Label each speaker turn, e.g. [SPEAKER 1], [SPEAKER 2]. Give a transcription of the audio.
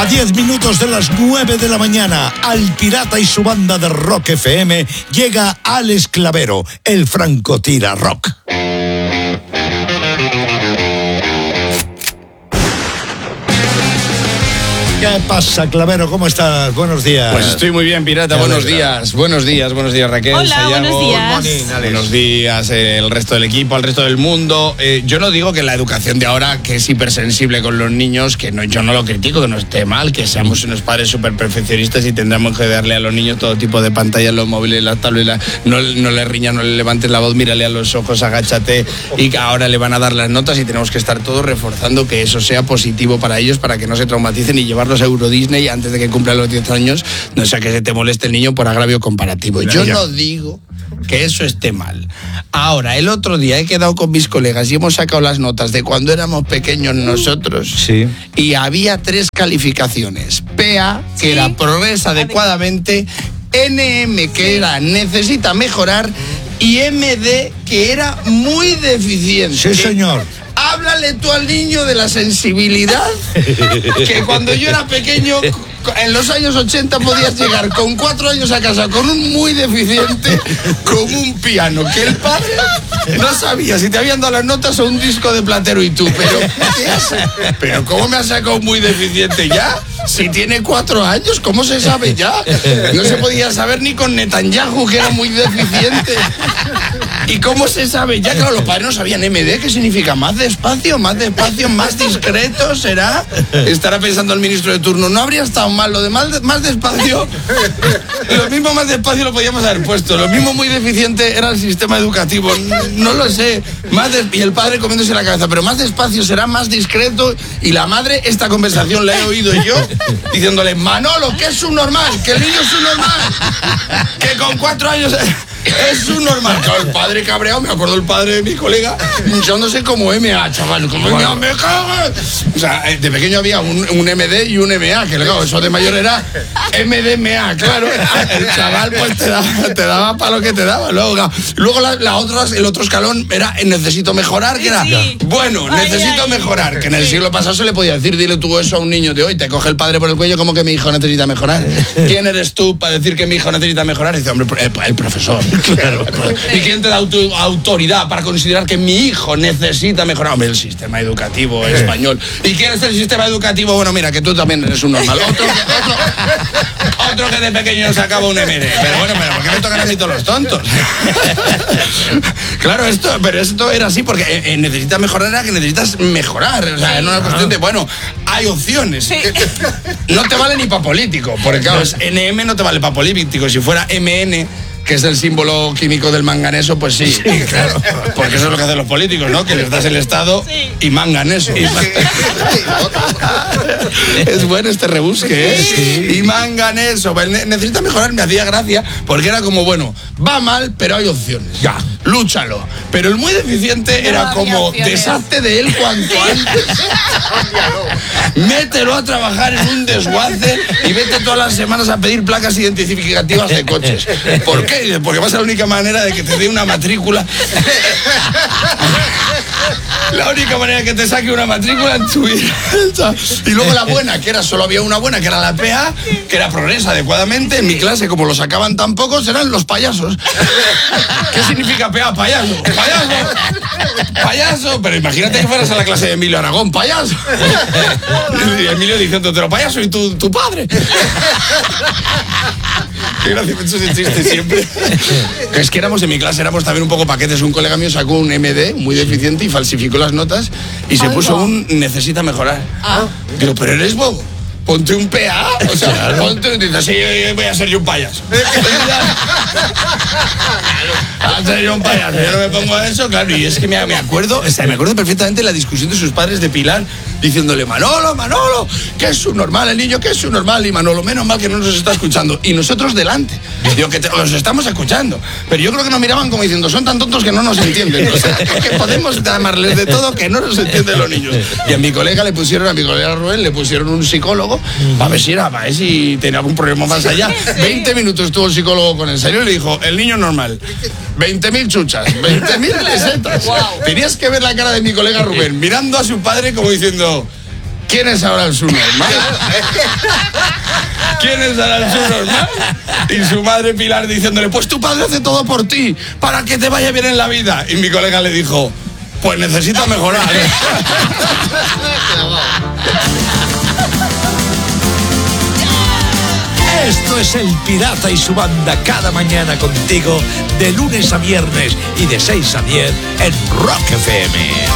[SPEAKER 1] A 10 minutos de las 9 de la mañana, al Pirata y su banda de Rock FM, llega Alex Clavero, el francotira rock. ¿Qué pasa, Clavero? ¿Cómo estás? Buenos días.
[SPEAKER 2] Pues estoy muy bien, Pirata. Buenos días, Raquel.
[SPEAKER 3] Hola,
[SPEAKER 2] Sayago.
[SPEAKER 3] buenos días.
[SPEAKER 2] Buenos días, el resto del equipo, al resto del mundo. Yo no digo que la educación de ahora, que es hipersensible con los niños, que no, yo no lo critico, que no esté mal, que seamos unos padres súper perfeccionistas y tendremos que darle a los niños todo tipo de pantallas, los móviles, las tabletas. No le riñas, no le levantes la voz, mírale a los ojos, agáchate, y que ahora le van a dar las notas y tenemos que estar todos reforzando que eso sea positivo para ellos, para que no se traumaticen y llevarlos a Euro Disney antes de que cumplan los 10 años, no sea que se te moleste el niño por agravio comparativo. Yo no digo que eso esté mal. Ahora, el otro día he quedado con mis colegas y hemos sacado las notas de cuando éramos pequeños nosotros.
[SPEAKER 1] Sí.
[SPEAKER 2] Y había 3 calificaciones. PA, que era progresa adecuadamente, NM, que era necesita mejorar, y MD, que era muy deficiente.
[SPEAKER 1] Sí, señor.
[SPEAKER 2] Háblale tú al niño de la sensibilidad, que cuando yo era pequeño, en los años 80 podías llegar con 4 años a casa con un muy deficiente, con un piano, que el padre no sabía si te habían dado las notas o un disco de Platero y tú, pero ¿qué hace? Pero ¿cómo me ha sacado muy deficiente ya? Si tiene 4 años, ¿cómo se sabe ya? No se podía saber ni con Netanyahu, que era muy deficiente. ¿Y cómo se sabe ya? Claro, los padres no sabían MD, ¿qué significa? Más despacio, más discreto, ¿será? Estará pensando el ministro de turno, ¿no habría estado mal lo de más despacio? Lo mismo más despacio lo podíamos haber puesto, lo mismo muy deficiente era el sistema educativo, no lo sé. Y el padre comiéndose la cabeza, pero más despacio será más discreto. Y la madre, esta conversación la he oído yo, diciéndole, Manolo, que es subnormal, que el niño es subnormal, que con 4 años... es subnormal. Claro, el padre cabreado, me acuerdo el padre de mi colega, yo no sé cómo MA, chaval, como MA, me cago. O sea, de pequeño había un MD y un MA, que claro, eso de mayor era MDMA, claro. El chaval pues te daba para lo que te daba. Luego el otro escalón era necesito mejorar, que era, bueno, necesito mejorar, que en el siglo pasado se le podía decir, dile tú eso a un niño de hoy, te coge el padre por el cuello, como que mi hijo necesita mejorar. ¿Quién eres tú para decir que mi hijo necesita mejorar? Y dice, hombre, el profesor. Claro. ¿Y quién te da autoridad para considerar que mi hijo necesita mejorar? Hombre, el sistema educativo español. ¿Y quién es el sistema educativo? Bueno, mira, que tú también eres un normal. Otro que de pequeño sacaba un MD. Pero bueno, ¿por qué me tocan a mí todos los tontos? Claro, esto era así porque necesitas mejorar, era que necesitas mejorar. O sea, no es una cuestión de, bueno, hay opciones. Sí. No te vale ni para político, porque claro, NM no te vale para político. Si fuera MN, que es el símbolo químico del manganeso, pues sí, claro, porque eso es lo que hacen los políticos, ¿no? Que les das el Estado y manganeso. Es bueno este rebusque, ¿eh? Sí. Y manganeso. Necesita mejorar, me hacía gracia, porque era como, bueno, va mal, pero hay opciones. Ya, lúchalo. Pero el muy deficiente era como, deshazte de él cuanto antes. Mételo a trabajar en un desguace y vete todas las semanas a pedir placas identificativas de coches. ¿Por qué? Porque va a ser la única manera de que te dé una matrícula. La única manera de que te saque una matrícula en tu vida. Y luego la buena, que era, solo había una buena, que era la PA, que era progresa adecuadamente. En mi clase, como lo sacaban tan pocos, eran los payasos. ¿Qué significa PA? Payaso. Payaso. Pero imagínate que fueras a la clase de Emilio Aragón, payaso. Y Emilio diciendo, pero payaso, y tu padre. Qué gracioso ese chiste siempre. Es que en mi clase éramos también un poco paquetes. Un colega mío sacó un MD muy deficiente y falsificó las notas y se puso un necesita mejorar. Digo, pero eres bobo. Ponte un PA, o sea, claro. Ponte, dices, sí, voy a ser yo un payaso. A ser yo un payaso, yo no me pongo a eso, claro. Y es que me acuerdo perfectamente la discusión de sus padres de Pilar, diciéndole, Manolo, que es subnormal el niño, que es subnormal. Y Manolo, menos mal que no nos está escuchando. Y nosotros delante. Digo, que os estamos escuchando. Pero yo creo que nos miraban como diciendo, son tan tontos que no nos entienden. O sea, que podemos llamarles de todo que no nos entienden los niños. Y a mi colega Rubén le pusieron un psicólogo para ver si tenía algún problema más allá. 20 minutos estuvo el psicólogo con él, serio, y le dijo, el niño normal, 20.000 chuchas, 20.000 pesetas. Wow. Tenías que ver la cara de mi colega Rubén, mirando a su padre como diciendo, ¿quién es ahora el subnormal? ¿Quién es ahora el subnormal? Y su madre Pilar diciéndole, pues tu padre hace todo por ti, para que te vaya bien en la vida. Y mi colega le dijo, pues necesita mejorar.
[SPEAKER 1] Esto es El Pirata y su banda cada mañana contigo, de lunes a viernes y de 6 a 10 en Rock FM.